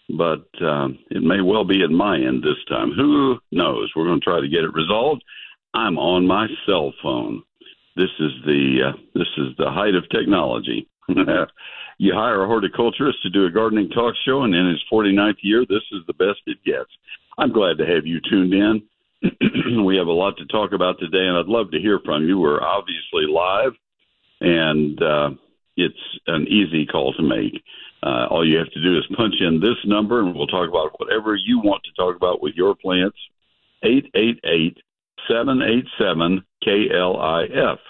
but it may well be at my end this time. Who knows? We're going to try to get it resolved. I'm on my cell phone. This is the height of technology. You hire a horticulturist to do a gardening talk show, and in his 49th year, this is the best it gets. I'm glad to have you tuned in. We have a lot to talk about today, and I'd love to hear from you. We're obviously live, and it's an easy call to make. All you have to do is punch in this number, and we'll talk about whatever you want to talk about with your plants. 888-787-KLIF.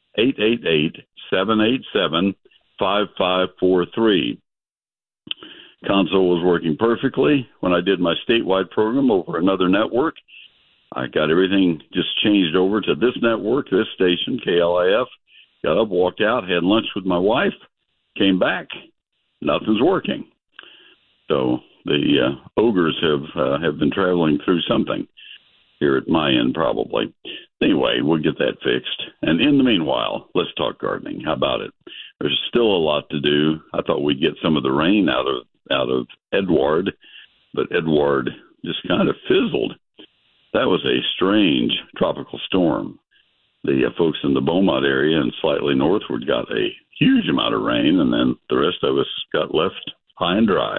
888-787-5543. Console was working perfectly when I did my statewide program over another network. I got everything just changed over to this network, this station, KLIF. Got up, walked out, had lunch with my wife, came back. Nothing's working. So the ogres have been traveling through something here at my end, probably. Anyway, we'll get that fixed. And in the meanwhile, let's talk gardening. How about it? There's still a lot to do. I thought we'd get some of the rain out of Edward, but Edward just kind of fizzled. That was a strange tropical storm. The folks in the Beaumont area and slightly northward got a huge amount of rain, and then the rest of us got left high and dry.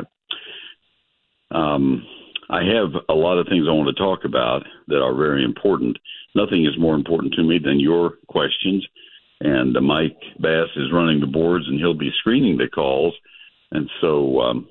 I have a lot of things I want to talk about that are very important. Nothing is more important to me than your questions. And Mike Bass is running the boards, and he'll be screening the calls. And so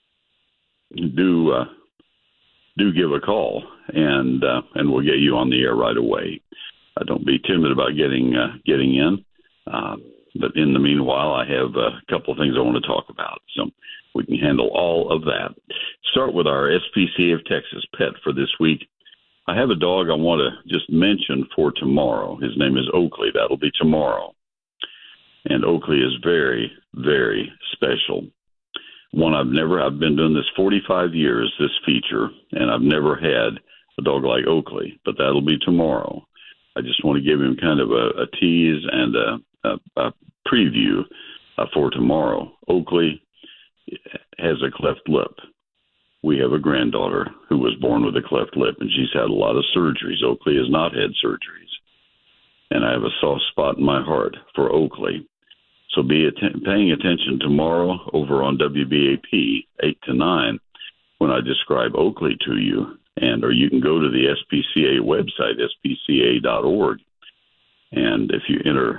do give a call, and we'll get you on the air right away. Don't be timid about getting in. But in the meanwhile, I have a couple of things I want to talk about, so we can handle all of that. Start with our SPCA of Texas pet for this week. I have a dog I want to just mention for tomorrow. His name is Oakley. That'll be tomorrow. And Oakley is very, very special. I've been doing this 45 years, this feature, and I've never had a dog like Oakley, but that'll be tomorrow. I just want to give him kind of a tease and a preview for tomorrow. Oakley has a cleft lip. We have a granddaughter who was born with a cleft lip, and she's had a lot of surgeries. Oakley has not had surgeries. And I have a soft spot in my heart for Oakley. So be paying attention tomorrow over on WBAP 8 to 9 when I describe Oakley to you. Or you can go to the SPCA website, spca.org. And if you enter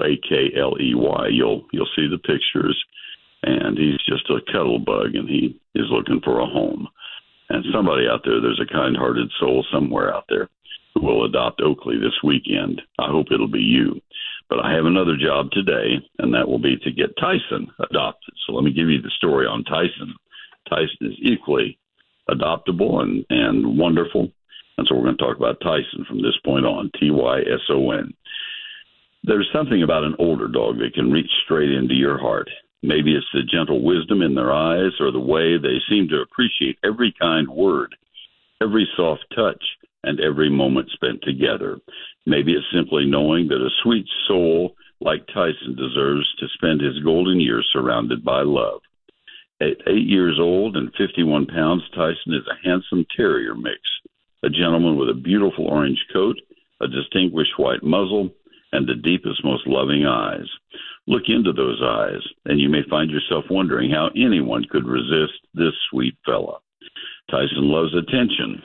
Oakley, you'll see the pictures. And he's just a cuddle bug, and he is looking for a home. And somebody out there, there's a kind-hearted soul somewhere out there who will adopt Oakley this weekend. I hope it'll be you. But I have another job today, and that will be to get Tyson adopted. So let me give you the story on Tyson. Tyson is equally adoptable and wonderful. And so we're going to talk about Tyson from this point on, Tyson. There's something about an older dog that can reach straight into your heart. Maybe it's the gentle wisdom in their eyes or the way they seem to appreciate every kind word, every soft touch, and every moment spent together. Maybe it's simply knowing that a sweet soul like Tyson deserves to spend his golden years surrounded by love. At 8 years old and 51 pounds, Tyson is a handsome terrier mix, a gentleman with a beautiful orange coat, a distinguished white muzzle, and the deepest, most loving eyes. Look into those eyes, and you may find yourself wondering how anyone could resist this sweet fella. Tyson loves attention.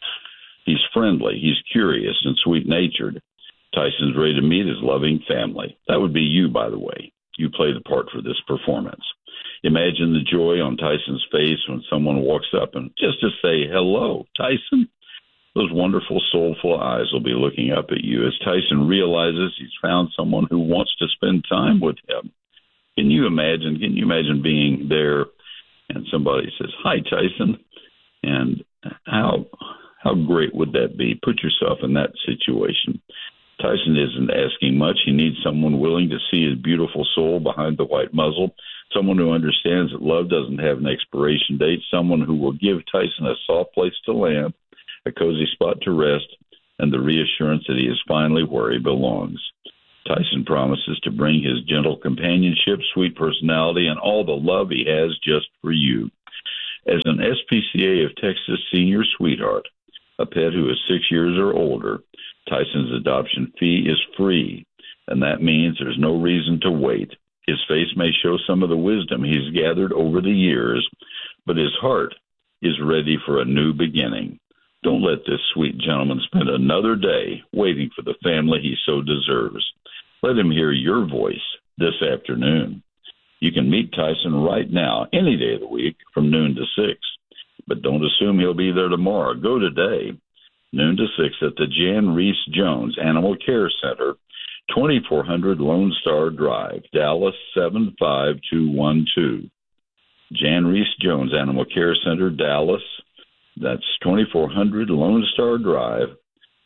He's friendly, he's curious, and sweet-natured. Tyson's ready to meet his loving family. That would be you, by the way. You play the part for this performance. Imagine the joy on Tyson's face when someone walks up and just to say, hello, Tyson. Those wonderful, soulful eyes will be looking up at you as Tyson realizes he's found someone who wants to spend time with him. Can you imagine being there and somebody says, hi, Tyson? And how great would that be? Put yourself in that situation. Tyson isn't asking much. He needs someone willing to see his beautiful soul behind the white muzzle, someone who understands that love doesn't have an expiration date, someone who will give Tyson a soft place to land, a cozy spot to rest, and the reassurance that he is finally where he belongs. Tyson promises to bring his gentle companionship, sweet personality, and all the love he has just for you. As an SPCA of Texas senior sweetheart, a pet who is 6 years or older, Tyson's adoption fee is free, and that means there's no reason to wait. His face may show some of the wisdom he's gathered over the years, but his heart is ready for a new beginning. Don't let this sweet gentleman spend another day waiting for the family he so deserves. Let him hear your voice this afternoon. You can meet Tyson right now, any day of the week, from noon to 6. But don't assume he'll be there tomorrow. Go today, noon to 6, at the Jan Reese Jones Animal Care Center, 2400 Lone Star Drive, Dallas 75212. Jan Reese Jones Animal Care Center, Dallas. That's 2400 Lone Star Drive,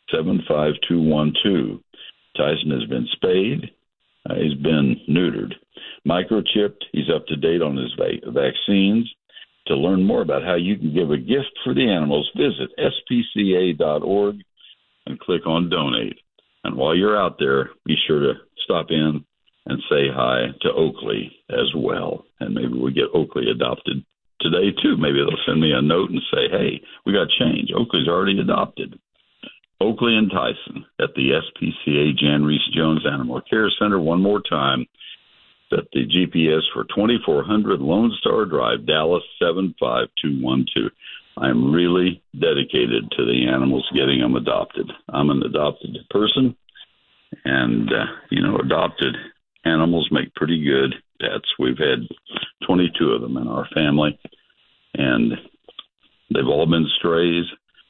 75212. Tyson has been spayed. He's been neutered. Microchipped. He's up to date on his vaccines. To learn more about how you can give a gift for the animals, visit spca.org and click on Donate. And while you're out there, be sure to stop in and say hi to Oakley as well. And maybe we'll get Oakley adopted today, too. Maybe they'll send me a note and say, hey, we got change. Oakley's already adopted. Oakley and Tyson at the SPCA Jan Reese Jones Animal Care Center. One more time, at the GPS for 2400 Lone Star Drive, Dallas 75212. I'm really dedicated to the animals, getting them adopted. I'm an adopted person, and, adopted animals make pretty good pets. We've had 22 of them in our family, and they've all been strays,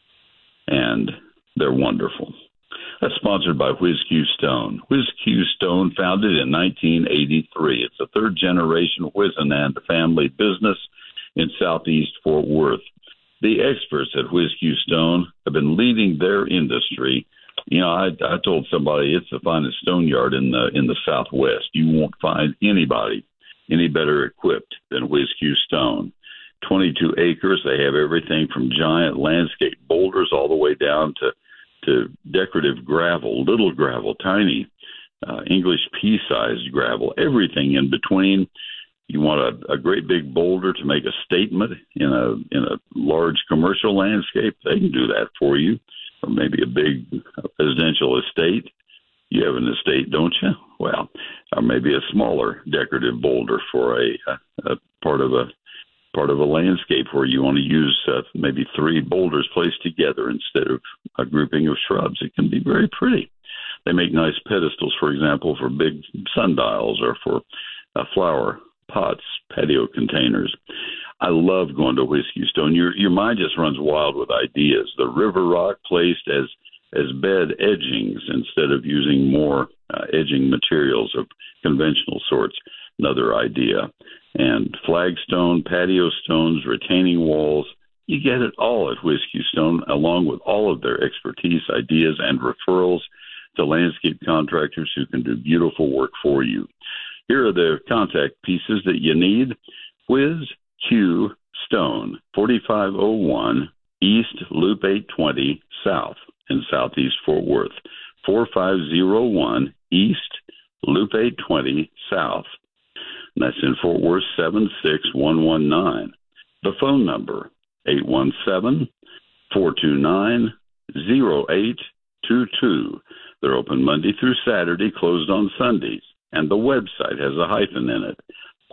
and they're wonderful. That's sponsored by Whiz-Q Stone. Whiz-Q Stone, founded in 1983. It's a third-generation Whiz-Anand family business in southeast Fort Worth. The experts at Whiz-Q Stone have been leading their industry. I told somebody it's the finest stone yard in the Southwest. You won't find anybody any better equipped than Whiz-Q Stone. 22 acres. They have everything from giant landscape boulders all the way down to decorative gravel, little gravel, tiny English pea-sized gravel, everything in between. You want a great big boulder to make a statement in a large commercial landscape, they can do that for you. Or maybe a big residential estate. You have an estate, don't you? Well, or maybe a smaller decorative boulder for a part of a landscape where you want to use maybe 3 boulders placed together instead of a grouping of shrubs. It can be very pretty. They make nice pedestals, for example, for big sundials or for flower pots, patio containers. I love going to Whiz-Q Stone. Your mind just runs wild with ideas. The river rock placed as bed edgings instead of using more edging materials of conventional sorts. Another idea. And flagstone, patio stones, retaining walls. You get it all at Whiz-Q Stone, along with all of their expertise, ideas, and referrals to landscape contractors who can do beautiful work for you. Here are the contact pieces that you need. Whiz-Q Stone, 4501 East Loop 820 South in Southeast Fort Worth. 4501 East Loop 820 South. And that's in Fort Worth, 76119. The phone number, 817-429-0822. They're open Monday through Saturday, closed on Sundays. And the website has a hyphen in it,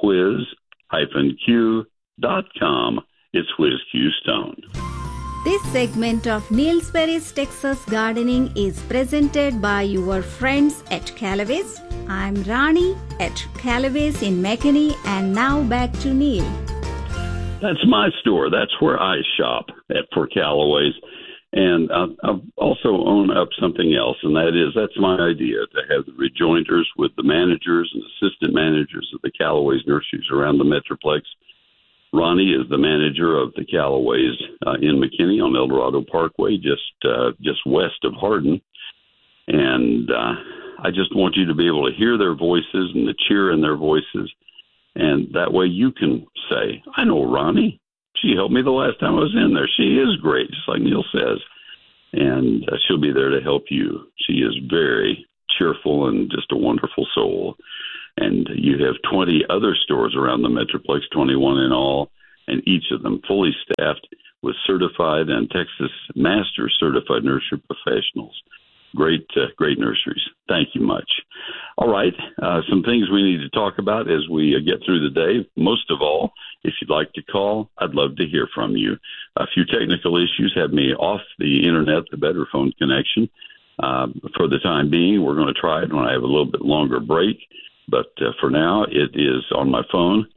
whiz-q.com. It's Whiz-Q Stone. This segment of Neil Sperry's Texas Gardening is presented by your friends at Callaway's. I'm Rani at Callaway's in McKinney, and now back to Neil. That's my store. That's where I shop for Callaway's. And I'll also own up something else, and that's my idea, to have the rejoinders with the managers and assistant managers of the Callaway's nurseries around the Metroplex. Ronnie is the manager of the Callaway's in McKinney on El Dorado Parkway, just west of Hardin. And I just want you to be able to hear their voices and the cheer in their voices. And that way you can say, I know Ronnie. She helped me the last time I was in there. She is great, just like Neil says. And she'll be there to help you. She is very cheerful and just a wonderful soul. And you have 20 other stores around the Metroplex, 21 in all. and each of them fully staffed with certified and Texas Master Certified nursery professionals. Great nurseries. Thank you much. All right, some things we need to talk about as we get through the day. Most of all, if you'd like to call, I'd love to hear from you. A few technical issues have me off the internet, the better phone connection. For the time being, we're going to try it when I have a little bit longer break. But for now, it is on my phone,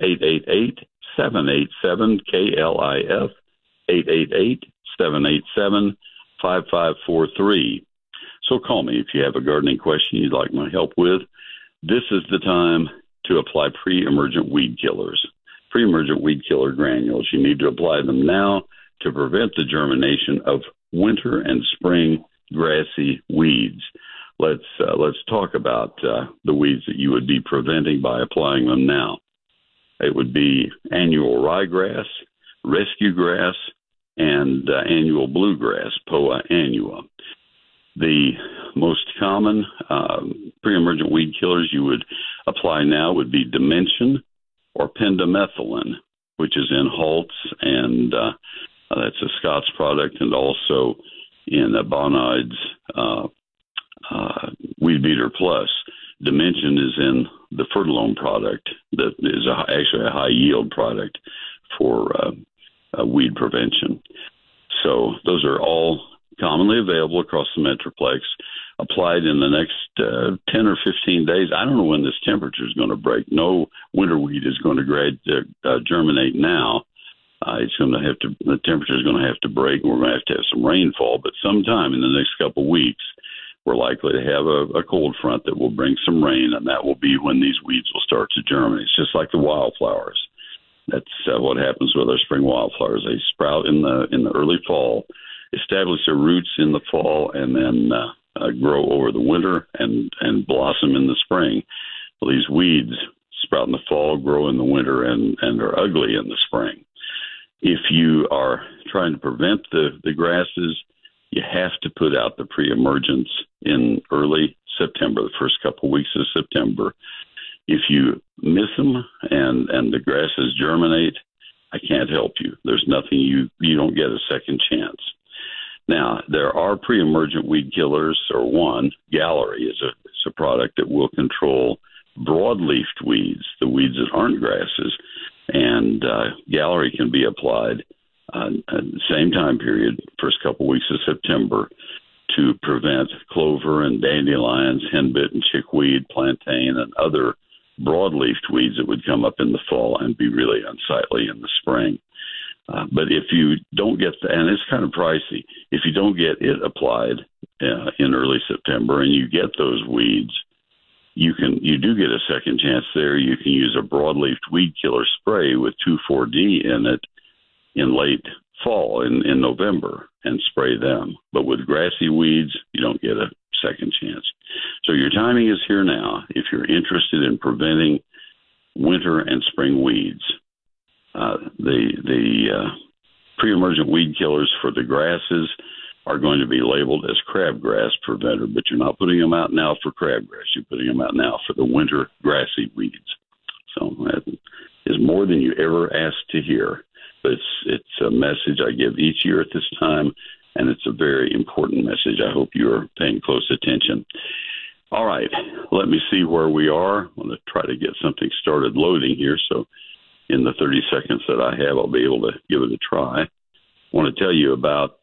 888-787-KLIF, 888-787-5543. So call me if you have a gardening question you'd like my help with. This is the time to apply pre-emergent weed killers. Pre-emergent weed killer granules. You need to apply them now to prevent the germination of winter and spring grassy weeds. Let's talk about the weeds that you would be preventing by applying them now. It would be annual ryegrass, rescue grass, and annual bluegrass, Poa annua. The most common pre-emergent weed killers you would apply now would be dimension or pendimethalin, which is in Halt's, and that's a Scott's product, and also in Bonnide's Weed Beater Plus. Dimension is in the Fertilome product that is actually a high-yield product for weed prevention. So those are all commonly available across the Metroplex, applied in the next 10 or 15 days. I don't know when this temperature is going to break. No winter weed is going to germinate now. The temperature is going to have to break, and we're going to have some rainfall. But sometime in the next couple of weeks, we're likely to have a cold front that will bring some rain, and that will be when these weeds will start to germinate. It's just like the wildflowers. That's what happens with our spring wildflowers. They sprout in the early fall, establish their roots in the fall, and then grow over the winter and blossom in the spring. Well, these weeds sprout in the fall, grow in the winter, and are ugly in the spring. If you are trying to prevent the grasses, you have to put out the pre-emergence in early September, the first couple of weeks of September. If you miss them and the grasses germinate, I can't help you. There's nothing you don't get a second chance. Now, there are pre-emergent weed killers, or one, Gallery is a product that will control broadleafed weeds, the weeds that aren't grasses, and Gallery can be applied at the same time period, first couple weeks of September, to prevent clover and dandelions, henbit and chickweed, plantain, and other broadleafed weeds that would come up in the fall and be really unsightly in the spring. But if you don't get and it's kind of pricey, if you don't get it applied in early September and you get those weeds, you do get a second chance there. You can use a broadleafed weed killer spray with 2,4-D in it in late fall, in November, and spray them. But with grassy weeds, you don't get a second chance. So your timing is here now if you're interested in preventing winter and spring weeds. The pre-emergent weed killers for the grasses are going to be labeled as crabgrass preventer, but you're not putting them out now for crabgrass. You're putting them out now for the winter grassy weeds. So that is more than you ever asked to hear. But it's a message I give each year at this time, and it's a very important message. I hope you're paying close attention. All right, let me see where we are. I'm going to try to get something started loading here, so in the 30 seconds that I have, I'll be able to give it a try. I want to tell you about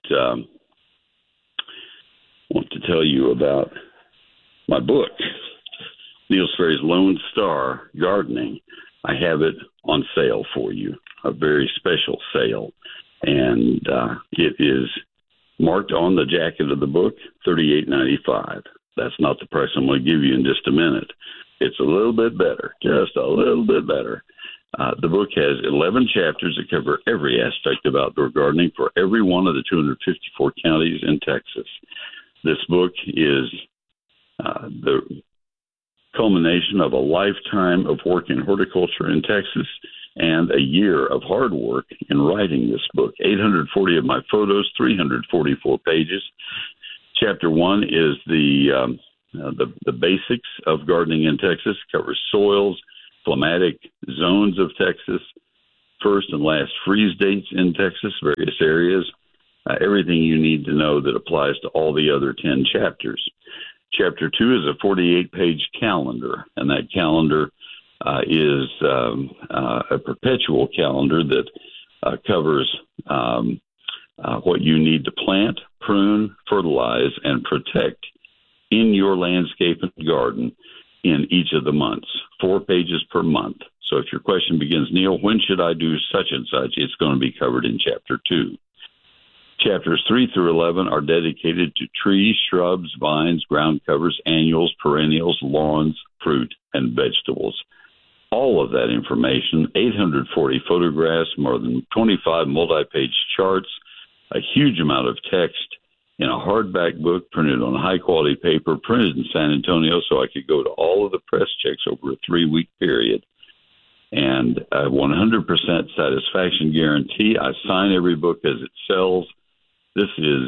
my book, Neil Sperry's Lone Star Gardening. I have it on sale for you, a very special sale, and it is marked on the jacket of the book, $38.95. That's not the price I'm going to give you in just a minute. It's a little bit better, just a little bit better. The book has 11 chapters that cover every aspect of outdoor gardening for every one of the 254 counties in Texas. This book is the culmination of a lifetime of work in horticulture in Texas and a year of hard work in writing this book. 840 of my photos, 344 pages. Chapter 1 is the basics of gardening in Texas, covers soils, climatic zones of Texas, first and last freeze dates in Texas, various areas, everything you need to know that applies to all the other 10 chapters. Chapter 2 is a 48-page calendar, and that calendar is a perpetual calendar that covers what you need to plant, prune, fertilize, and protect in your landscape and garden in each of the months, 4 pages per month. So if your question begins, Neil, when should I do such and such? It's going to be covered in Chapter 2. Chapters 3 through 11 are dedicated to trees, shrubs, vines, ground covers, annuals, perennials, lawns, fruit, and vegetables. All of that information, 840 photographs, more than 25 multi-page charts, a huge amount of text in a hardback book printed on high-quality paper, printed in San Antonio so I could go to all of the press checks over a 3-week period. And a 100% satisfaction guarantee. I sign every book as it sells. This is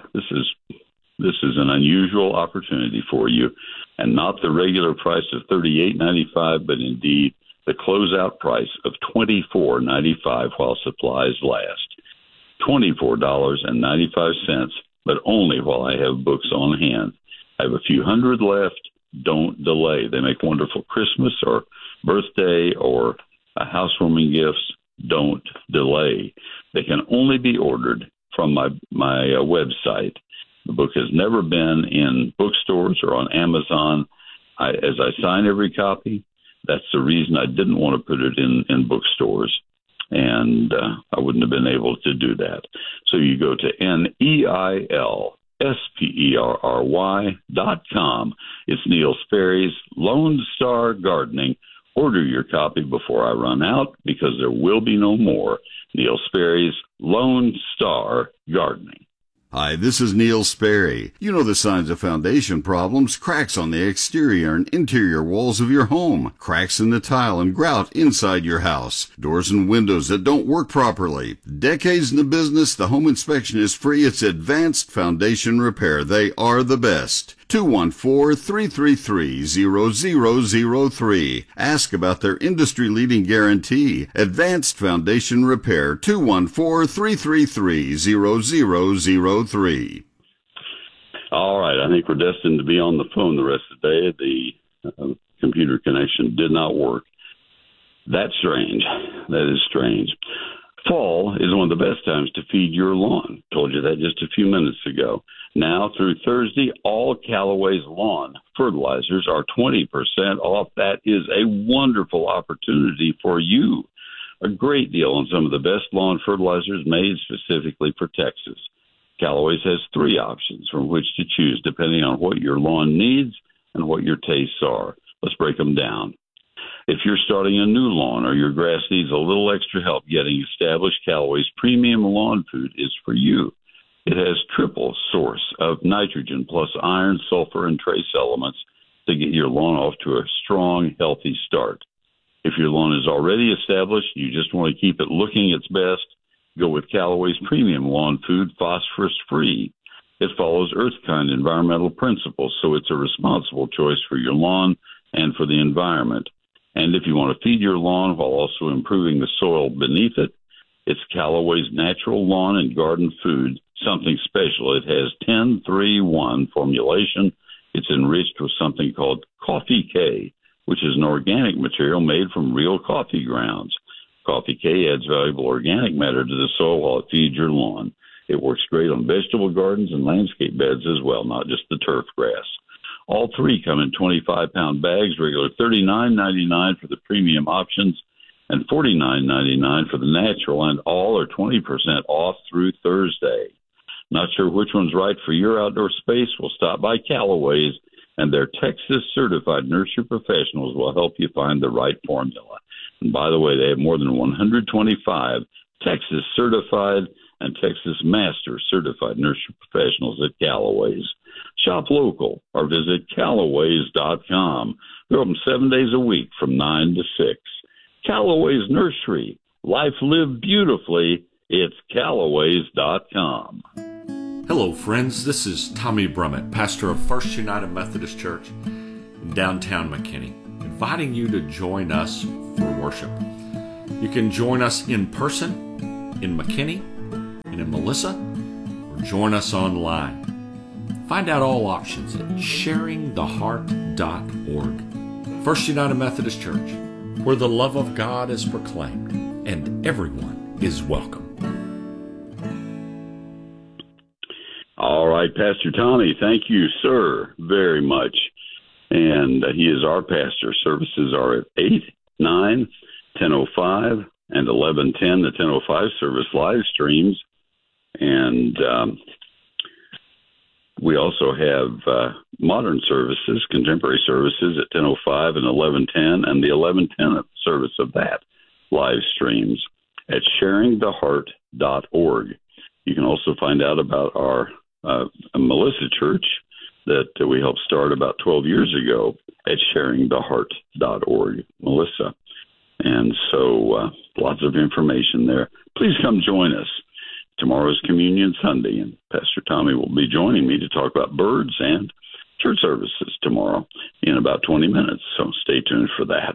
an unusual opportunity for you, and not the regular price of $38.95, but indeed the closeout price of $24.95 while supplies last. $24.95, but only while I have books on hand. I have a few hundred left. Don't delay. They make wonderful Christmas or birthday or housewarming gifts. Don't delay. They can only be ordered from my website. The book has never been in bookstores or on Amazon. As I sign every copy, that's the reason I didn't want to put it in bookstores, and I wouldn't have been able to do that. So you go to NeilSperry.com. It's Neil Sperry's Lone Star Gardening. Order your copy before I run out, because there will be no more. Neil Sperry's Lone Star Gardening. Hi, this is Neil Sperry. You know the signs of foundation problems: cracks on the exterior and interior walls of your home, cracks in the tile and grout inside your house, doors and windows that don't work properly. Decades in the business, the home inspection is free. It's Advanced Foundation Repair. They are the best. 214-333-0003. Ask about their industry-leading guarantee. Advanced Foundation Repair, 214-333-0003. All right, I think we're destined to be on the phone the rest of the day. The computer connection did not work. That's strange. That is strange. Fall is one of the best times to feed your lawn. Told you that just a few minutes ago. Now through Thursday, all Callaway's lawn fertilizers are 20% off. That is a wonderful opportunity for you. A great deal on some of the best lawn fertilizers made specifically for Texas. Callaway's has 3 options from which to choose depending on what your lawn needs and what your tastes are. Let's break them down. If you're starting a new lawn or your grass needs a little extra help getting established, Callaway's premium lawn food is for you. It has triple source of nitrogen plus iron, sulfur, and trace elements to get your lawn off to a strong, healthy start. If your lawn is already established, you just want to keep it looking its best, go with Callaway's premium lawn food, phosphorus-free. It follows Earthkind environmental principles, so it's a responsible choice for your lawn and for the environment. And if you want to feed your lawn while also improving the soil beneath it, it's Callaway's natural lawn and garden food, something special. It has 10-3-1 formulation. It's enriched with something called Coffee K, which is an organic material made from real coffee grounds. Coffee K adds valuable organic matter to the soil while it feeds your lawn. It works great on vegetable gardens and landscape beds as well, not just the turf grass. All 3 come in 25-pound bags, regular $39.99 for the premium options and $49.99 for the natural, and all are 20% off through Thursday. Not sure which one's right for your outdoor space? Well, stop by Callaway's, and their Texas-certified nursery professionals will help you find the right formula. And by the way, they have more than 125 Texas-certified and Texas Master certified nursery professionals at Callaway's. Shop local or visit Callaways.com. They're open 7 days a week from 9 to 6. Callaway's Nursery. Life lived beautifully. It's Callaways.com. Hello, friends. This is Tommy Brummett, pastor of First United Methodist Church in downtown McKinney, inviting you to join us for worship. You can join us in person in McKinney and in Melissa, or join us online. Find out all options at sharingtheheart.org. First United Methodist Church, where the love of God is proclaimed and everyone is welcome. All right, Pastor Tommy, thank you, sir, very much. And he is our pastor. Services are at 8, 9, 10:05, and 11:10. The 10:05 service live streams. And we also have modern services, contemporary services at 10:05 and 11:10, and the 11:10 service of that live streams at sharingtheheart.org. You can also find out about our Melissa Church that we helped start about 12 years ago at sharingtheheart.org, Melissa. And so lots of information there. Please come join us. Tomorrow's Communion Sunday, and Pastor Tommy will be joining me to talk about birds and church services tomorrow in about 20 minutes, so stay tuned for that.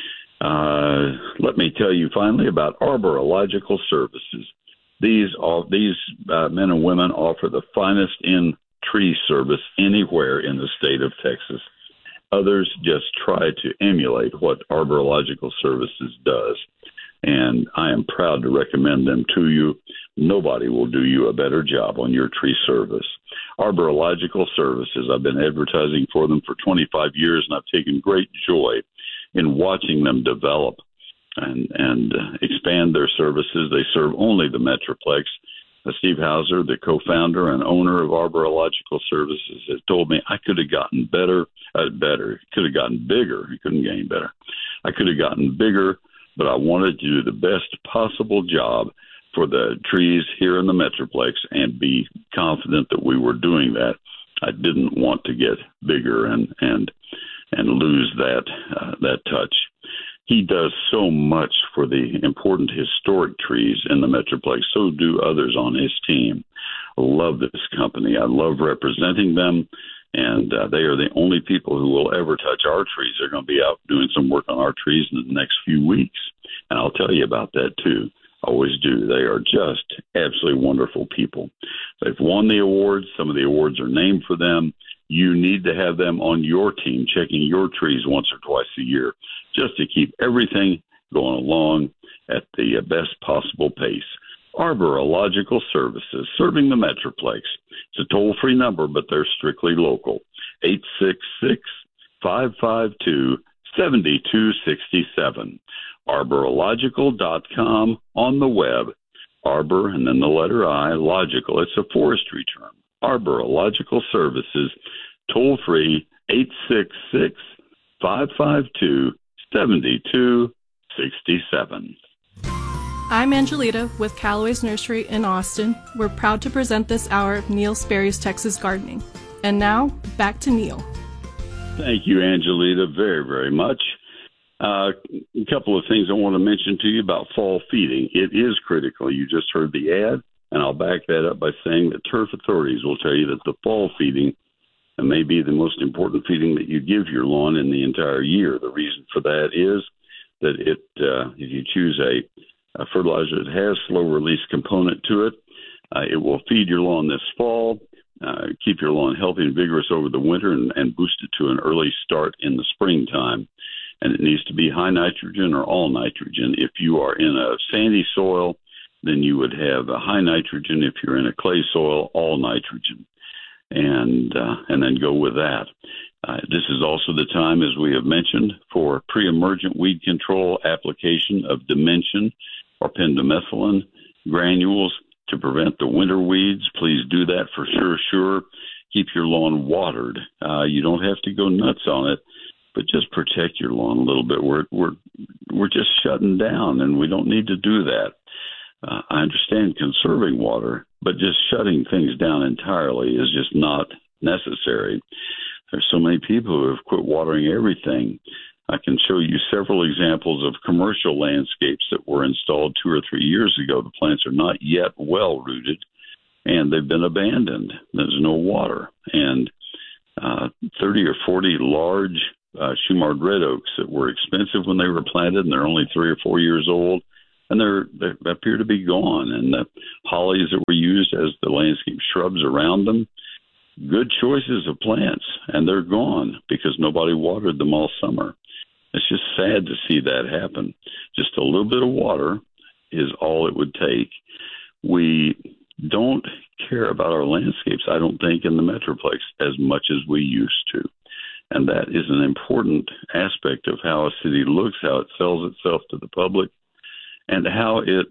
Let me tell you finally about Arborological Services. These men and women offer the finest in-tree service anywhere in the state of Texas. Others just try to emulate what Arborological Services does, and I am proud to recommend them to you. Nobody will do you a better job on your tree service. Arborological Services, I've been advertising for them for 25 years, and I've taken great joy in watching them develop and expand their services. They serve only the Metroplex. Steve Hauser, the co-founder and owner of Arborological Services, has told me I could have gotten better, could have gotten bigger. He couldn't get any better. I could have gotten bigger, but I wanted to do the best possible job for the trees here in the Metroplex and be confident that we were doing that. I didn't want to get bigger and lose that touch. He does so much for the important historic trees in the Metroplex. So do others on his team. I love this company. I love representing them, and they are the only people who will ever touch our trees. They're going to be out doing some work on our trees in the next few weeks, and I'll tell you about that too. I always do. They are just absolutely wonderful people. They've won the awards. Some of the awards are named for them. You need to have them on your team, checking your trees once or twice a year, just to keep everything going along at the best possible pace. Arborological Services, serving the Metroplex. It's a toll-free number, but they're strictly local. 866-552-7267. Arborological.com on the web. Arbor and then the letter I, logical. It's a forestry term. Arborological Services, toll-free, 866-552-7267. I'm Angelita with Callaway's Nursery in Austin. We're proud to present this hour of Neil Sperry's Texas Gardening. And now, back to Neil. Thank you, Angelita, very, very much. A couple of things I want to mention to you about fall feeding. It is critical. You just heard the ad, and I'll back that up by saying that turf authorities will tell you that the fall feeding may be the most important feeding that you give your lawn in the entire year. The reason for that is that if you choose a fertilizer that has slow-release component to it, it will feed your lawn this fall, keep your lawn healthy and vigorous over the winter, and boost it to an early start in the springtime. And it needs to be high nitrogen or all nitrogen. If you are in a sandy soil, then you would have a high nitrogen. If you're in a clay soil, all nitrogen. And then go with that. This is also the time, as we have mentioned, for pre-emergent weed control application of Dimension or pendimethalin granules to prevent the winter weeds. Please do that for sure. Keep your lawn watered. You don't have to go nuts on it, but just protect your lawn a little bit. We're just shutting down, and we don't need to do that. I understand conserving water, but just shutting things down entirely is just not necessary. There's so many people who have quit watering everything. I can show you several examples of commercial landscapes that were installed 2 or 3 years ago. The plants are not yet well rooted, and they've been abandoned. There's no water. And 30 or 40 large Shumard red oaks that were expensive when they were planted, and they're only 3 or 4 years old, and they appear to be gone. And the hollies that were used as the landscape shrubs around them, good choices of plants, and they're gone because nobody watered them all summer. It's just sad to see that happen. Just a little bit of water is all it would take. We don't care about our landscapes, I don't think, in the Metroplex as much as we used to. And that is an important aspect of how a city looks, how it sells itself to the public, and how it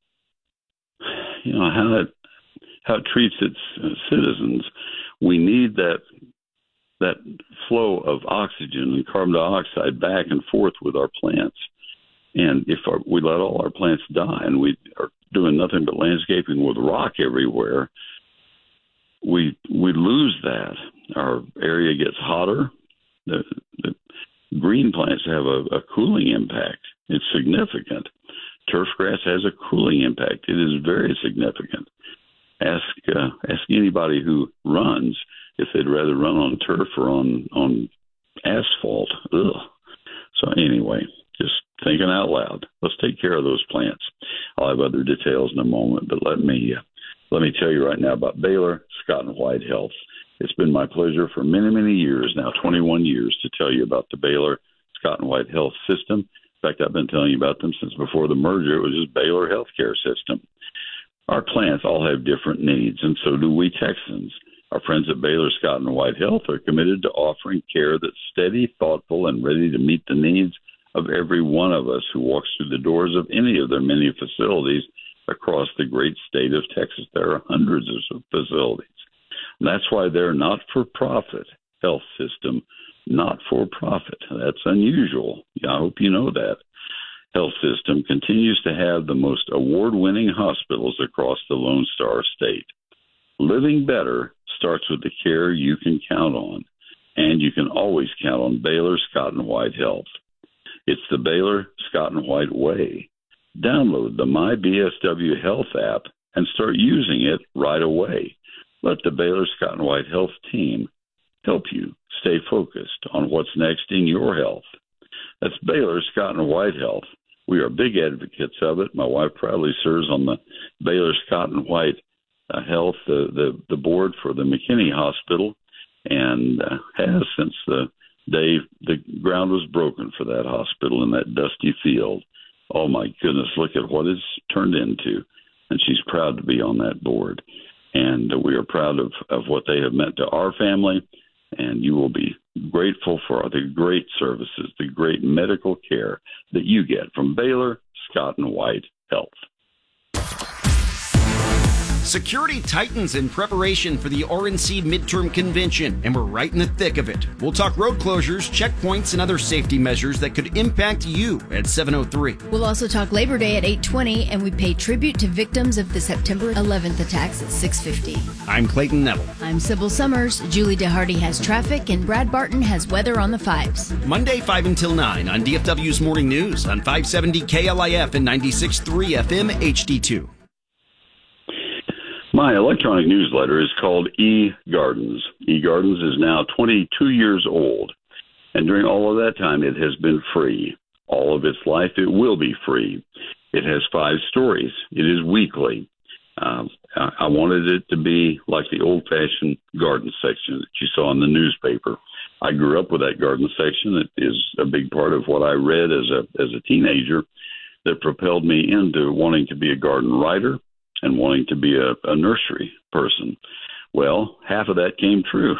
treats its citizens. We need that flow of oxygen and carbon dioxide back and forth with our plants. And if we let all our plants die and we are doing nothing but landscaping with rock everywhere, we lose that. Our area gets hotter. The green plants have a cooling impact. It's significant. Turf grass has a cooling impact. It is very significant. Ask anybody who runs if they'd rather run on turf or on asphalt. Ugh. So anyway, just thinking out loud. Let's take care of those plants. I'll have other details in a moment, but let me tell you right now about Baylor Scott and White Health. It's been my pleasure for many, many years now, 21 years, to tell you about the Baylor Scott and White Health System. In fact, I've been telling you about them since before the merger. It was just Baylor Healthcare System. Our plants all have different needs, and so do we Texans. Our friends at Baylor Scott and White Health are committed to offering care that's steady, thoughtful, and ready to meet the needs of every one of us who walks through the doors of any of their many facilities across the great state of Texas. There are hundreds of facilities. And that's why they're not-for-profit health system, not-for-profit. That's unusual. I hope you know that. Health system continues to have the most award-winning hospitals across the Lone Star State. Living better starts with the care you can count on, and you can always count on Baylor Scott and White Health. It's the Baylor Scott and White way. Download the MyBSW Health app and start using it right away. Let the Baylor Scott and White Health team help you stay focused on what's next in your health. That's Baylor Scott and White Health. We are big advocates of it. My wife proudly serves on the Baylor Scott and White Health, the board for the McKinney Hospital, and has since the day the ground was broken for that hospital in that dusty field. Oh, my goodness, look at what it's turned into. And she's proud to be on that board. And we are proud of what they have meant to our family. And you will be grateful for the great services, the great medical care that you get from Baylor Scott and White Health. Security tightens in preparation for the RNC midterm convention, and we're right in the thick of it. We'll talk road closures, checkpoints, and other safety measures that could impact you at 7:03. We'll also talk Labor Day at 8:20, and we pay tribute to victims of the September 11th attacks at 6:50. I'm Clayton Neville. I'm Sybil Summers. Julie DeHardy has traffic, and Brad Barton has weather on the 5s. Monday, 5 until 9 on DFW's Morning News on 570 KLIF and 96.3 FM HD2. My electronic newsletter is called eGardens. eGardens is now 22 years old, and during all of that time, it has been free. All of its life, it will be free. It has 5 stories. It is weekly. I wanted it to be like the old-fashioned garden section that you saw in the newspaper. I grew up with that garden section. It is a big part of what I read as a teenager that propelled me into wanting to be a garden writer and wanting to be a nursery person. Well, half of that came true.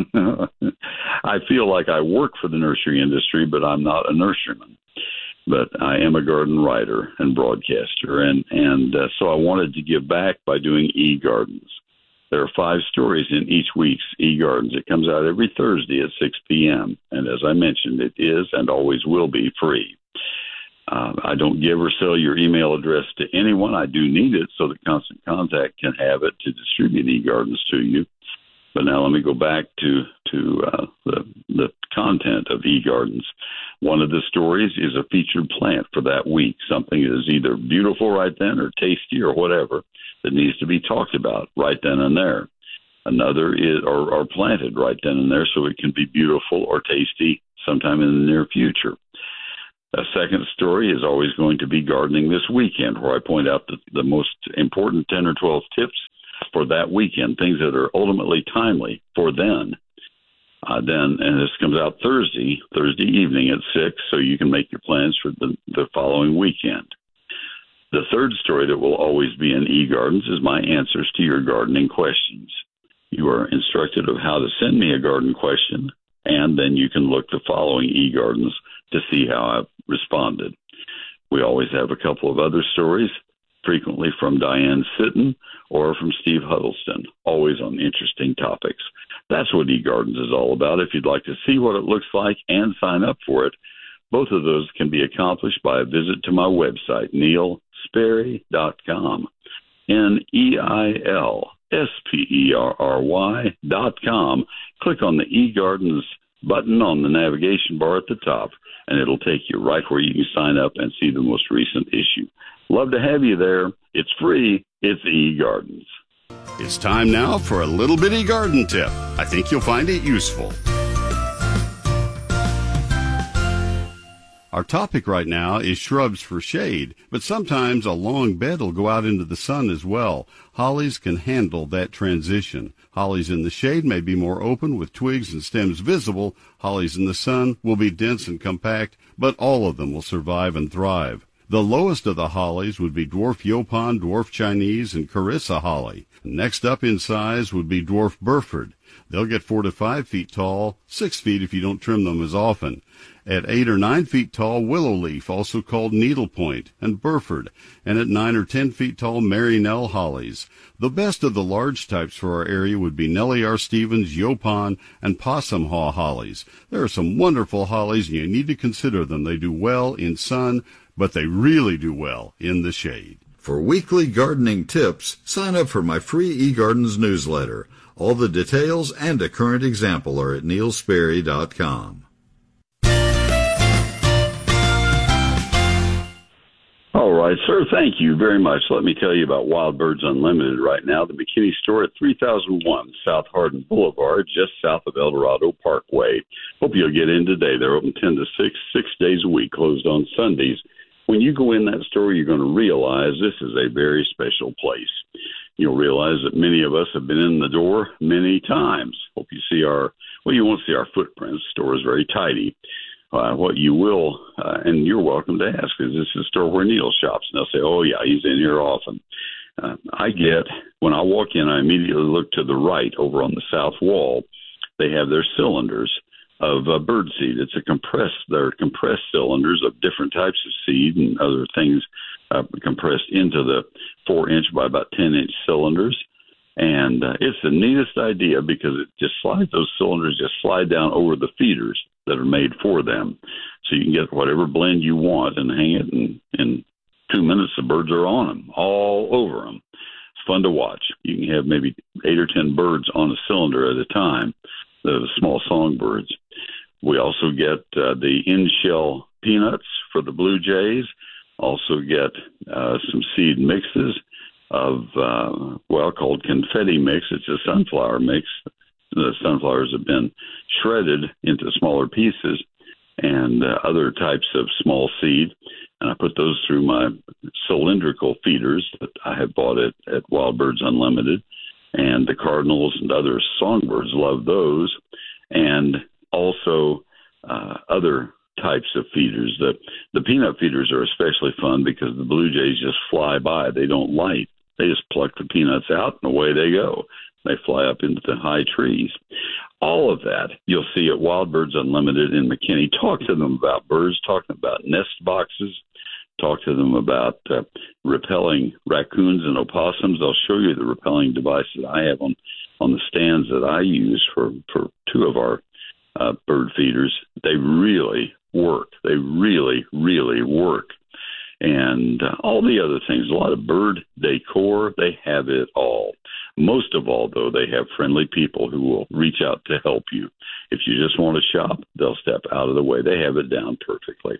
I feel like I work for the nursery industry, but I'm not a nurseryman. But I am a garden writer and broadcaster, and so I wanted to give back by doing eGardens. There are 5 stories in each week's eGardens. It comes out every Thursday at 6 p.m., and as I mentioned, it is and always will be free. I don't give or sell your email address to anyone. I do need it so that Constant Contact can have it to distribute eGardens to you. But now let me go back to the content of eGardens. One of the stories is a featured plant for that week, something that is either beautiful right then or tasty or whatever that needs to be talked about right then and there. Another is or planted right then and there so it can be beautiful or tasty sometime in the near future. A second story is always going to be gardening this weekend, where I point out the most important 10 or 12 tips for that weekend, things that are ultimately timely for then. And this comes out Thursday evening at 6, so you can make your plans for the following weekend. The third story that will always be in eGardens is my answers to your gardening questions. You are instructed of how to send me a garden question, and then you can look the following eGardens to see how I've responded. We always have a couple of other stories, frequently from Diane Sitton or from Steve Huddleston, always on interesting topics. That's what eGardens is all about. If you'd like to see what it looks like and sign up for it, both of those can be accomplished by a visit to my website, neilsperry.com, neilsperry.com. Click on the eGardens button on the navigation bar at the top, and it'll take you right where you can sign up and see the most recent issue. Love to have you there. It's free. It's eGardens. It's time now for a little bitty garden tip. I think you'll find it useful. Our topic right now is shrubs for shade, but sometimes a long bed will go out into the sun as well. Hollies can handle that transition. Hollies in the shade may be more open with twigs and stems visible. Hollies in the sun will be dense and compact, but all of them will survive and thrive. The lowest of the hollies would be dwarf Yaupon, dwarf Chinese, and Carissa holly. Next up in size would be dwarf Burford. They'll get 4 to 5 feet tall, 6 feet if you don't trim them as often. At 8 or 9 feet tall, willow leaf, also called needlepoint, and Burford, and at 9 or 10 feet tall, Mary Nell hollies. The best of the large types for our area would be Nellie R. Stevens, Yaupon, and Possum Haw hollies. There are some wonderful hollies, and you need to consider them. They do well in sun, but they really do well in the shade. For weekly gardening tips, sign up for my free eGardens newsletter. All the details and a current example are at neilsperry.com. All right, sir. Thank you very much. Let me tell you about Wild Birds Unlimited right now. The McKinney store at 3001 South Hardin Boulevard, just south of El Dorado Parkway. Hope you'll get in today. They're open 10 to 6 days a week, closed on Sundays. When you go in that store, you're going to realize this is a very special place. You'll realize that many of us have been in the door many times. Hope you see you won't see our footprints. The store is very tidy. What you will, and you're welcome to ask, is this the store where Neil shops? And they'll say, oh, yeah, he's in here often. When I walk in, I immediately look to the right over on the south wall. They have their cylinders of birdseed. They're compressed cylinders of different types of seed and other things compressed into the 4-inch by about 10-inch cylinders. And it's the neatest idea because those cylinders just slide down over the feeders that are made for them. So you can get whatever blend you want and hang it, and in 2 minutes the birds are on them, all over them. It's fun to watch. You can have maybe 8 or 10 birds on a cylinder at a time, the small songbirds. We also get the in-shell peanuts for the blue jays, also get some seed mixes of, called confetti mix. It's a sunflower mix. The sunflowers have been shredded into smaller pieces, and other types of small seed. And I put those through my cylindrical feeders that I have bought at Wild Birds Unlimited. And the cardinals and other songbirds love those. And also other types of feeders. The peanut feeders are especially fun because the blue jays just fly by. They don't light. They just pluck the peanuts out and away they go. They fly up into the high trees. All of that you'll see at Wild Birds Unlimited in McKinney. Talk to them about birds, talk to them about nest boxes, talk to them about repelling raccoons and opossums. They'll show you the repelling devices I have on the stands that I use for 2 of our bird feeders. They really work. They really, really work. And all the other things, a lot of bird decor, they have it all. Most of all, though, they have friendly people who will reach out to help you. If you just want to shop, they'll step out of the way. They have it down perfectly.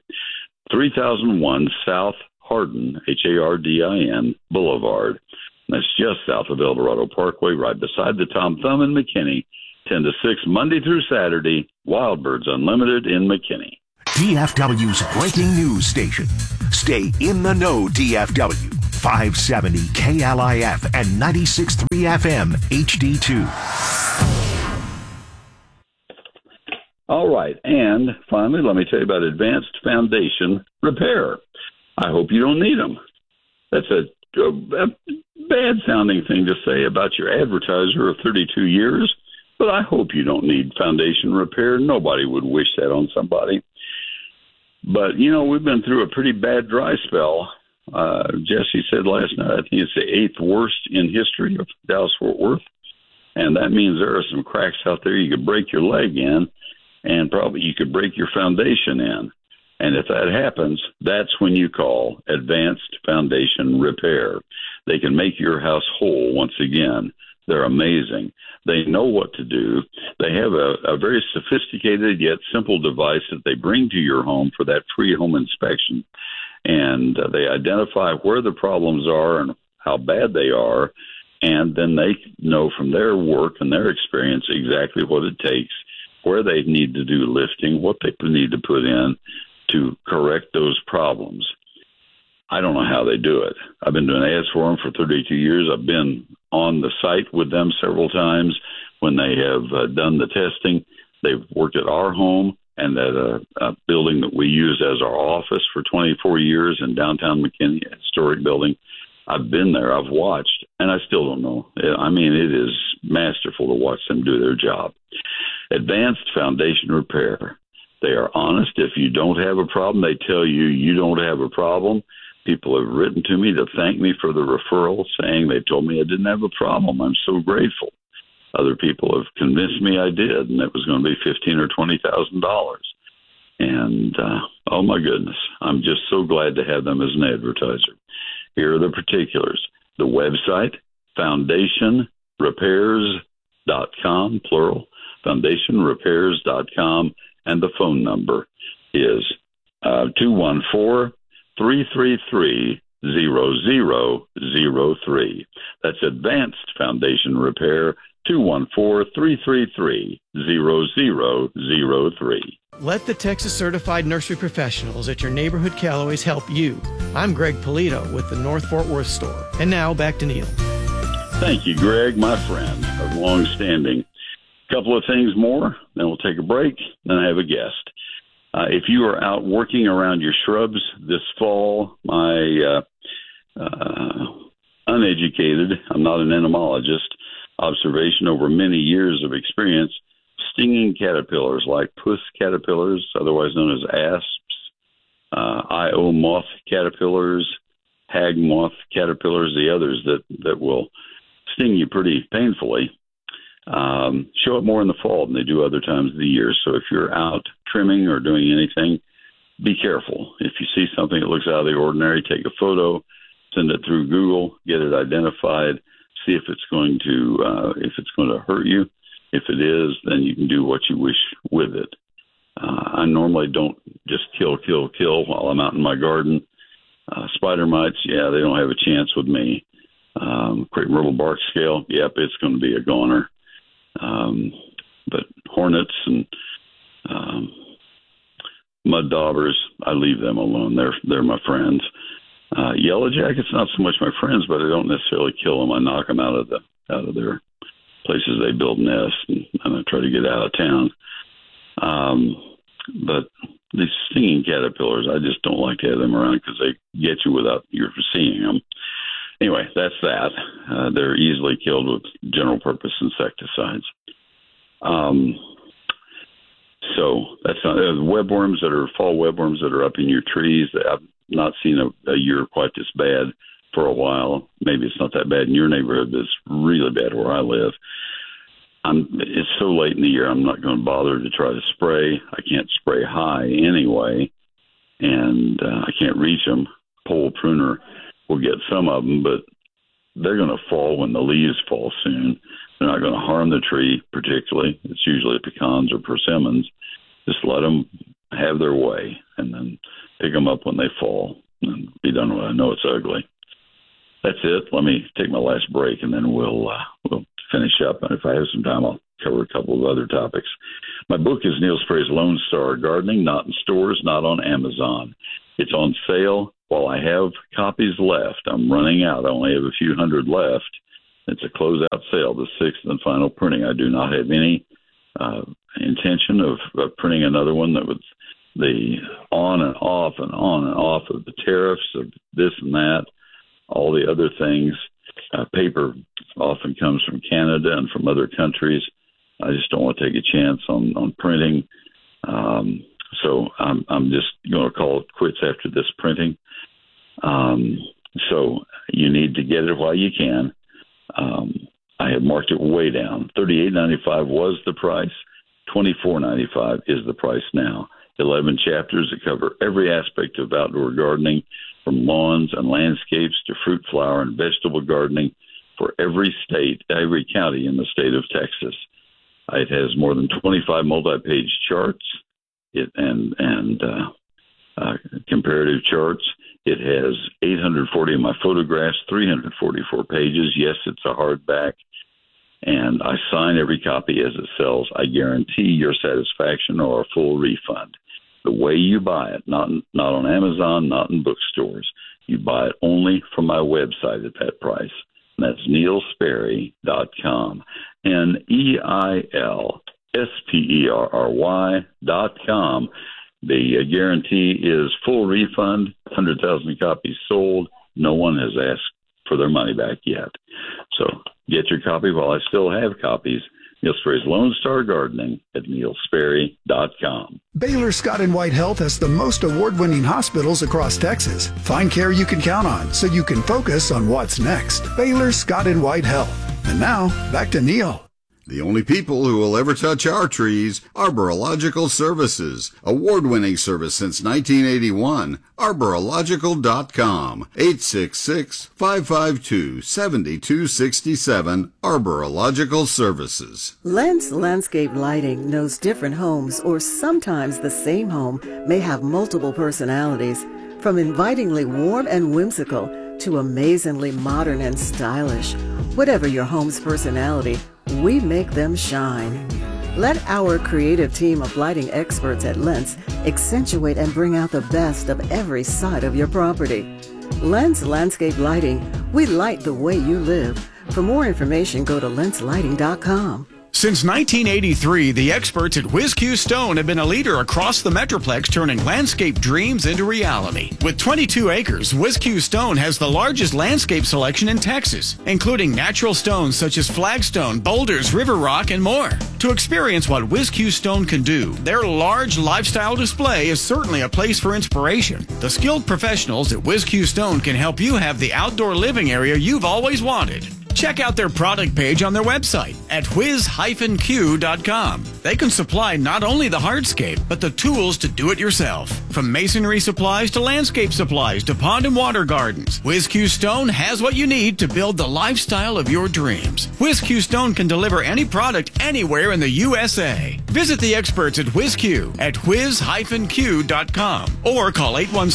3001 South Hardin, Hardin Boulevard. That's just south of El Dorado Parkway, right beside the Tom Thumb in McKinney. 10 to 6, Monday through Saturday, Wild Birds Unlimited in McKinney. DFW's breaking news station. Stay in the know, DFW. 570 KLIF and 96.3 FM HD2. All right, and finally, let me tell you about Advanced Foundation Repair. I hope you don't need them. That's a bad-sounding thing to say about your advertiser of 32 years, but I hope you don't need foundation repair. Nobody would wish that on somebody. But, you know, we've been through a pretty bad dry spell. Jesse said last night, I think it's the 8th worst in history of Dallas-Fort Worth, and that means there are some cracks out there you could break your leg in, and probably you could break your foundation in. And if that happens, that's when you call Advanced Foundation Repair. They can make your house whole once again. They're amazing. They know what to do. They have a very sophisticated yet simple device that they bring to your home for that free home inspection. And they identify where the problems are and how bad they are. And then they know from their work and their experience exactly what it takes, where they need to do lifting, what they need to put in to correct those problems. I don't know how they do it. I've been doing ads for them for 32 years. I've been on the site with them several times when they have done the testing. They've worked at our home and at a building that we use as our office for 24 years in downtown McKinney, a historic building. I've been there. I've watched, and I still don't know. I mean, it is masterful to watch them do their job. Advanced Foundation Repair. They are honest. If you don't have a problem, they tell you you don't have a problem. People have written to me to thank me for the referral, saying they told me I didn't have a problem. I'm so grateful. Other people have convinced me I did, and it was going to be $15,000 or $20,000. And oh my goodness, I'm just so glad to have them as an advertiser. Here are the particulars: the website, foundationrepairs.com, plural, foundationrepairs.com, and the phone number is 214-333-0003. That's Advanced Foundation Repair, 214-333-0003. Let the Texas Certified Nursery Professionals at your neighborhood Callaways help you. I'm Greg Polito with the North Fort Worth store. And now back to Neil. Thank you, Greg, my friend of long standing. Couple of things more, then we'll take a break, then I have a guest. If you are out working around your shrubs this fall, my uneducated, I'm not an entomologist, observation over many years of experience, stinging caterpillars like puss caterpillars, otherwise known as asps, IO moth caterpillars, hag moth caterpillars, the others that will sting you pretty painfully, show up more in the fall than they do other times of the year. So if you're out trimming or doing anything, be careful. If you see something that looks out of the ordinary, take a photo, send it through Google, get it identified, see if it's going to hurt you. If it is, then you can do what you wish with it. I normally don't just kill while I'm out in my garden. Spider mites, yeah, they don't have a chance with me. Crepe myrtle bark scale, yep, it's going to be a goner. But hornets and mud daubers, I leave them alone. They're my friends. Yellow jackets, not so much my friends, but I don't necessarily kill them. I knock them out of their places they build nests, and I try to get out of town. But these stinging caterpillars, I just don't like to have them around because they get you without you seeing them. Anyway, that's that. They're easily killed with general purpose insecticides. So that's not webworms that are fall webworms that are up in your trees. I've not seen a year quite this bad for a while. Maybe it's not that bad in your neighborhood, but it's really bad where I live. It's so late in the year, I'm not going to bother to try to spray. I can't spray high anyway, and I can't reach them. Pole pruner will get some of them, but they're going to fall when the leaves fall soon. They're not going to harm the tree particularly. It's usually pecans or persimmons. Just let them have their way and then pick them up when they fall and be done with it. I know it's ugly. That's it. Let me take my last break and then we'll finish up. And if I have some time, I'll cover a couple of other topics. My book is Neil Sperry's Lone Star Gardening, not in stores, not on Amazon. It's on sale while I have copies left. I'm running out. I only have a few hundred left. It's a closeout sale, the sixth and final printing. I do not have any intention of printing another one that was the on and off and on and off of the tariffs of this and that, all the other things. Paper often comes from Canada and from other countries. I just don't want to take a chance on printing. So I'm just going to call it quits after this printing. So you need to get it while you can. I have marked it way down. $38.95 was the price. $24.95 is the price now. 11 chapters that cover every aspect of outdoor gardening, from lawns and landscapes to fruit, flower, and vegetable gardening for every state, every county in the state of Texas. It has more than 25 multi-page charts and comparative charts. It has 840 of my photographs, 344 pages. Yes, it's a hardback. And I sign every copy as it sells. I guarantee your satisfaction or a full refund. The way you buy it, not on Amazon, not in bookstores. You buy it only from my website at that price. And that's neilsperry.com. NEILSPERRY.com. The guarantee is full refund, 100,000 copies sold. No one has asked for their money back yet. So get your copy while I still have copies. Neil Sperry's Lone Star Gardening at neilsperry.com. Baylor Scott & White Health has the most award-winning hospitals across Texas. Find care you can count on so you can focus on what's next. Baylor Scott & White Health. And now, back to Neil. The only people who will ever touch our trees, Arborological Services. Award-winning service since 1981. Arborological.com. 866-552-7267. Arborological Services. Lentz Landscape Lighting knows different homes, or sometimes the same home, may have multiple personalities. From invitingly warm and whimsical to amazingly modern and stylish. Whatever your home's personality, we make them shine. Let our creative team of lighting experts at Lentz accentuate and bring out the best of every side of your property. Lentz Landscape Lighting, we light the way you live. For more information, go to lentzlighting.com. Since 1983, the experts at WhizQ Stone have been a leader across the Metroplex, turning landscape dreams into reality. With 22 acres, WhizQ Stone has the largest landscape selection in Texas, including natural stones such as flagstone, boulders, river rock, and more. To experience what WhizQ Stone can do, their large lifestyle display is certainly a place for inspiration. The skilled professionals at WhizQ Stone can help you have the outdoor living area you've always wanted. Check out their product page on their website at whiz-q.com. They can supply not only the hardscape, but the tools to do it yourself. From masonry supplies to landscape supplies to pond and water gardens, WhizQ Stone has what you need to build the lifestyle of your dreams. WhizQ Stone can deliver any product anywhere in the USA. Visit the experts at WhizQ at whiz-q.com or call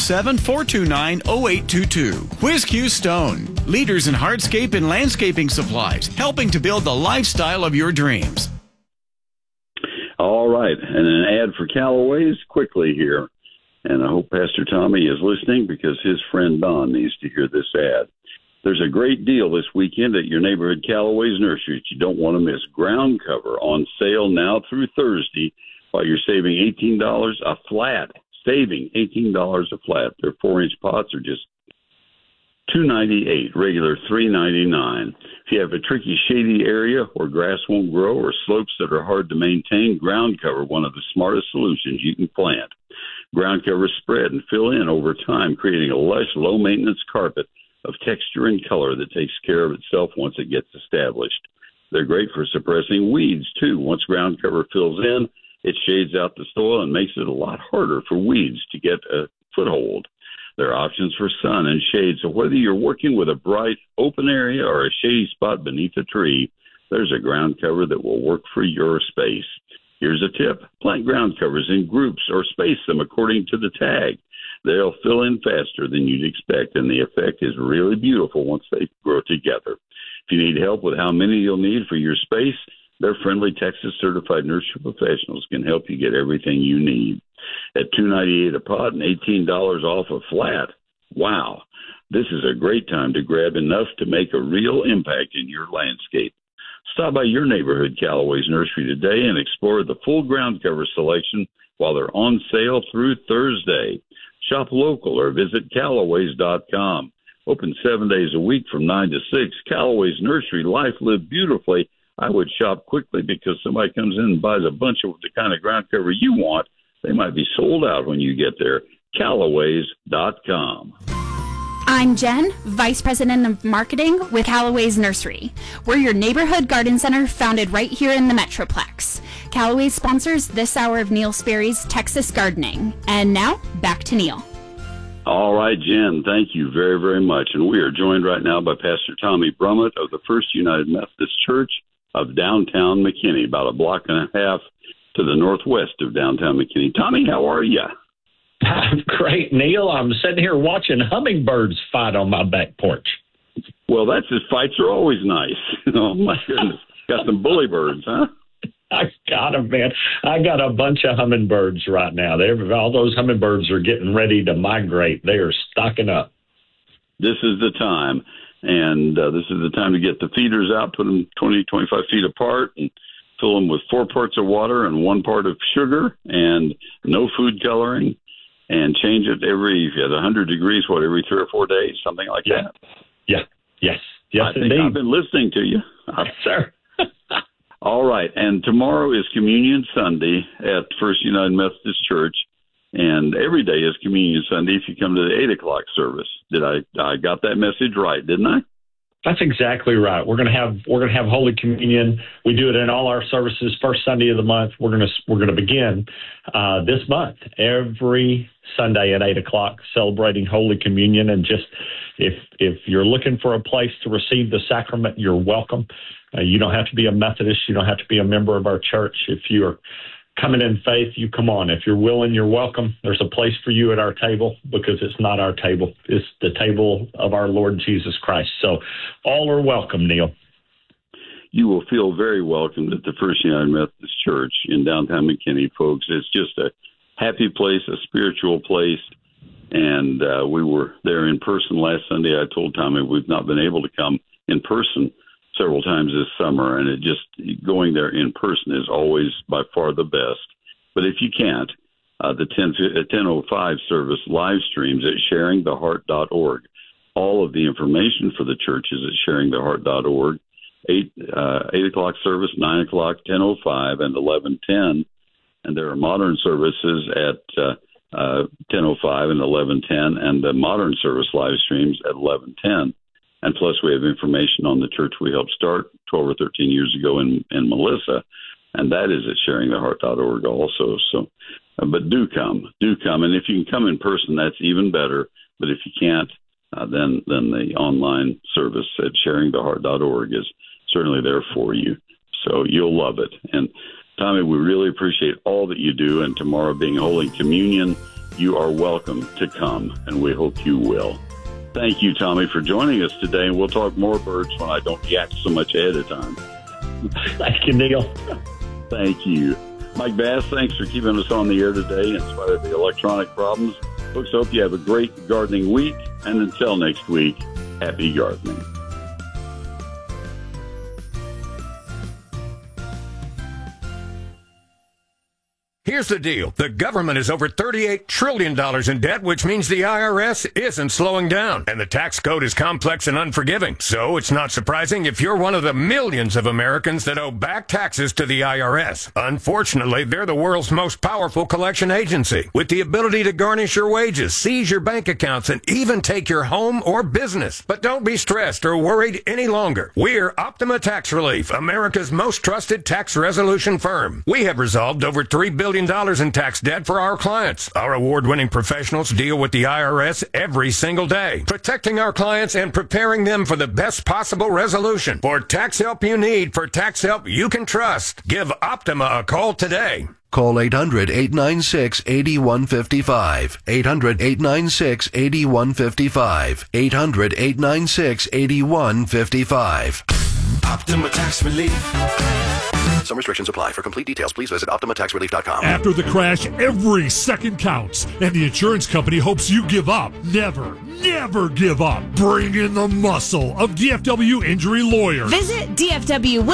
817-429-0822. WhizQ Stone, leaders in hardscape and landscape supplies, helping to build the lifestyle of your dreams. All right, and an ad for Callaway's quickly here. And I hope Pastor Tommy is listening because his friend Don needs to hear this ad. There's a great deal this weekend at your neighborhood Callaway's Nursery that you don't want to miss. Ground cover on sale now through Thursday while you're saving $18 a flat. Saving $18 a flat. Their 4-inch pots are just $2.98, regular $3.99. If you have a tricky, shady area where grass won't grow or slopes that are hard to maintain, ground cover, one of the smartest solutions you can plant. Ground cover spread and fill in over time, creating a lush, low-maintenance carpet of texture and color that takes care of itself once it gets established. They're great for suppressing weeds, too. Once ground cover fills in, it shades out the soil and makes it a lot harder for weeds to get a foothold. There are options for sun and shade, so whether you're working with a bright, open area or a shady spot beneath a tree, there's a ground cover that will work for your space. Here's a tip. Plant ground covers in groups or space them according to the tag. They'll fill in faster than you'd expect, and the effect is really beautiful once they grow together. If you need help with how many you'll need for your space, Their friendly Texas-certified nursery professionals can help you get everything you need. At $2.98 a pot and $18 off a flat. Wow, this is a great time to grab enough to make a real impact in your landscape. Stop by your neighborhood Callaway's Nursery today and explore the full ground cover selection while they're on sale through Thursday. Shop local or visit Callaways.com. Open 7 days a week from 9 to 6. Callaway's Nursery, life lived beautifully. I would shop quickly because somebody comes in and buys a bunch of the kind of ground cover you want. They might be sold out when you get there. Callaways.com. I'm Jen, Vice President of Marketing with Callaway's Nursery. We're your neighborhood garden center founded right here in the Metroplex. Callaway sponsors this hour of Neil Sperry's Texas Gardening. And now, back to Neil. All right, Jen, thank you very, very much. And we are joined right now by Pastor Tommy Brummett of the First United Methodist Church of downtown McKinney, about a block and a half to the northwest of downtown McKinney. Tommy, how are you? I'm great, Neil. I'm sitting here watching hummingbirds fight on my back porch. Well, fights are always nice. Oh, my goodness. Got some bully birds, huh? I got them, man. I got a bunch of hummingbirds right now. All those hummingbirds are getting ready to migrate. They are stocking up. This is the time. And this is the time to get the feeders out, put them 20, 25 feet apart, and fill them with 4 parts of water and 1 part of sugar, and no food coloring, and change it at 100 degrees, every 3 or 4 days, something like that. Yeah. Yes, indeed. I've been listening to you. Yes, sir. All right. And tomorrow is Communion Sunday at First United Methodist Church. And every day is Communion Sunday if you come to the 8 o'clock service. I got that message right, didn't I? That's exactly right. We're gonna have Holy Communion. We do it in all our services first Sunday of the month. We're gonna begin this month every Sunday at 8 o'clock celebrating Holy Communion. And just if you're looking for a place to receive the sacrament, you're welcome. You don't have to be a Methodist. You don't have to be a member of our church. If you're coming in faith, you come on. If you're willing, you're welcome. There's a place for you at our table, because it's not our table. It's the table of our Lord Jesus Christ. So all are welcome, Neil. You will feel very welcome at the First United Methodist Church in downtown McKinney, folks. It's just a happy place, a spiritual place. And we were there in person last Sunday. I told Tommy we've not been able to come in person several times this summer, and going there in person is always by far the best. But if you can't, the 10:05 service live streams at sharingtheheart.org. All of the information for the church is at sharingtheheart.org. 8 o'clock service, 9 o'clock, 10:05, and 11:10. And there are modern services at 10:05 and 11:10, and the modern service live streams at 11:10. And plus, we have information on the church we helped start 12 or 13 years ago in Melissa, and that is at sharingtheheart.org also. So, but do come. And if you can come in person, that's even better. But if you can't, then the online service at sharingtheheart.org is certainly there for you. So you'll love it. And Tommy, we really appreciate all that you do. And tomorrow being Holy Communion, you are welcome to come, and we hope you will. Thank you, Tommy, for joining us today, and we'll talk more birds when I don't yak so much ahead of time. Thank you, Neil. Thank you. Mike Bass, thanks for keeping us on the air today in spite of the electronic problems. Folks, hope you have a great gardening week, and until next week, happy gardening. Here's the deal. The government is over $38 trillion in debt, which means the IRS isn't slowing down. And the tax code is complex and unforgiving. So it's not surprising if you're one of the millions of Americans that owe back taxes to the IRS. Unfortunately, they're the world's most powerful collection agency, with the ability to garnish your wages, seize your bank accounts, and even take your home or business. But don't be stressed or worried any longer. We're Optima Tax Relief, America's most trusted tax resolution firm. We have resolved over $3 billion in tax debt for our clients. Our award-winning professionals deal with the IRS every single day, protecting our clients and preparing them for the best possible resolution. For tax help you need, for tax help you can trust, give Optima a call today. Call 800-896-8155. 800-896-8155. 800-896-8155. Optima Tax Relief. Some restrictions apply. For complete details, please visit OptimaTaxRelief.com. After the crash, every second counts, and the insurance company hopes you give up. Never give up. Bring in the muscle of DFW Injury Lawyers. Visit DFW